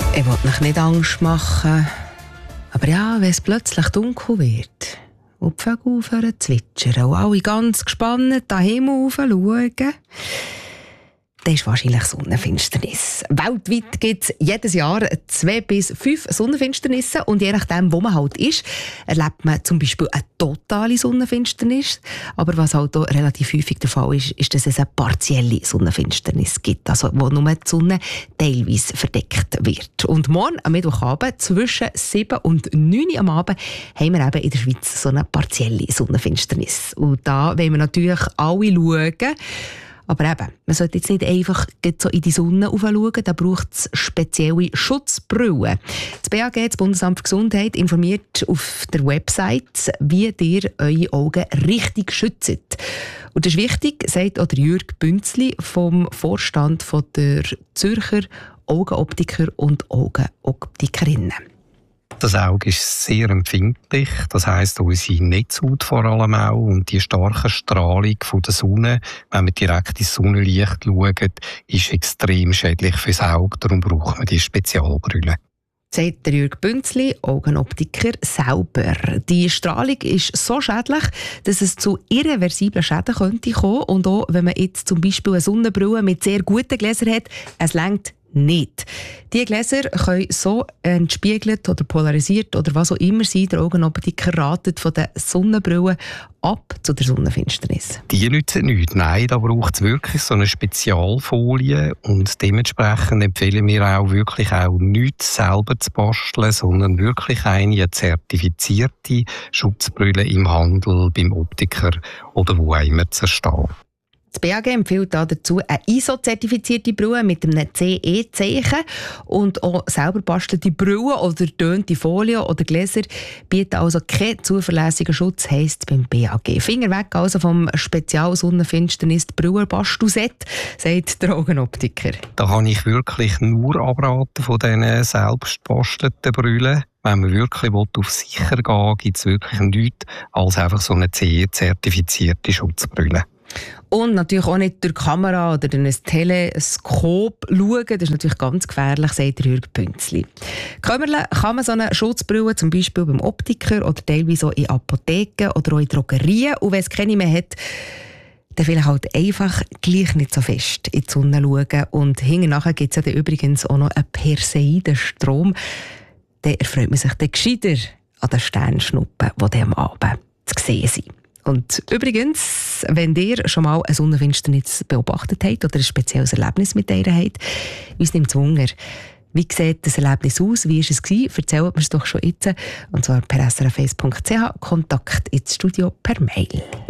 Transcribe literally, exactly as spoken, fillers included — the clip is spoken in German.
Ich will euch nicht Angst machen. Aber ja, wenn es plötzlich dunkel wird und die Vögel aufhören zu zwitschern und alle ganz gespannt den Himmel rauf schauen, dann ist wahrscheinlich Sonnenfinsternis. Weltweit gibt es jedes Jahr zwei bis fünf Sonnenfinsternisse und je nachdem, wo man halt ist, erlebt man zum Beispiel eine totale Sonnenfinsternis. Aber was halt auch relativ häufig der Fall ist, ist, dass es eine partielle Sonnenfinsternis gibt, also wo nur die Sonne teilweise verdeckt wird. Und morgen am Mittwochabend zwischen sieben und neun Uhr am Abend haben wir eben in der Schweiz so eine partielle Sonnenfinsternis. Und da wollen wir natürlich alle schauen. Aber eben, man sollte jetzt nicht einfach so in die Sonne schauen, da braucht es spezielle Schutzbrillen. Das B A G, das Bundesamt für Gesundheit, informiert auf der Website, wie ihr eure Augen richtig schützt. Und das ist wichtig, sagt auch der Jürg Bünzli vom Vorstand von der Zürcher Augenoptiker und Augenoptikerinnen. Das Auge ist sehr empfindlich, das heisst unsere Netzhaut vor allem auch und die starke Strahlung von der Sonne, wenn man direkt ins Sonnenlicht schaut, ist extrem schädlich fürs Auge, darum braucht man die Spezialbrille. Sagt der Jürg Bünzli, Augenoptiker selber. Die Strahlung ist so schädlich, dass es zu irreversiblen Schäden könnte kommen. Und auch wenn man jetzt zum Beispiel eine Sonnenbrille mit sehr guten Gläsern hat, es reicht nicht. Diese Gläser können so entspiegelt oder polarisiert oder was auch immer sein. Der Augenoptiker ratet von den Sonnenbrillen ab zu der Sonnenfinsternis. Die nützen nichts. Nein, da braucht es wirklich so eine Spezialfolie und dementsprechend empfehlen wir auch wirklich auch nichts selber zu basteln, sondern wirklich eine zertifizierte Schutzbrille im Handel, beim Optiker oder wo auch immer zu erstehen. Das B A G empfiehlt dazu eine I S O-zertifizierte Brille mit einem C E-Zeichen und auch selber bastelte Brillen oder tönte Folien oder Gläser bieten also keinen zuverlässigen Schutz, heisst beim B A G. Finger weg also vom Spezial-Sonnenfinsternis Brillenbastelset, sagt der Augenoptiker. Da kann ich wirklich nur abraten von diesen selbstbastelten Brillen. Wenn man wirklich auf sicher gehen will, gibt es wirklich nichts als einfach so eine C E-zertifizierte Schutzbrille. Und natürlich auch nicht durch die Kamera oder durch ein Teleskop schauen. Das ist natürlich ganz gefährlich, sagt der Jürg Bünzli. Kümmern kann man so eine Schutzbrille zum Beispiel beim Optiker oder teilweise auch in Apotheken oder auch in Drogerien. Und wenn es keine mehr hat, dann vielleicht halt einfach gleich nicht so fest in die Sonne schauen. Und hinterher gibt es ja dann übrigens auch noch einen Perseidenstrom. Dann erfreut man sich dann gescheiter an den Sternschnuppen, die dann am Abend zu sehen sind. Und übrigens, wenn ihr schon mal eine Sonnenfinsternis beobachtet habt oder ein spezielles Erlebnis mit ihr habt, uns nimmt es Wunder. Wie sieht das Erlebnis aus? Wie war es gewesen? Erzählt mir es doch schon jetzt. Und zwar per s r f eins punkt c h, Kontakt ins Studio per Mail.